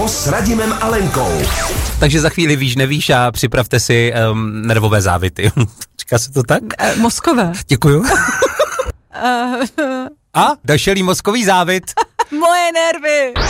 S Radimem a Lenkou. Takže za chvíli víš, nevíš a připravte si nervové závity. Říká se to tak? Mozkové. Děkuju. A došel jí mozkový závit. Moje nervy.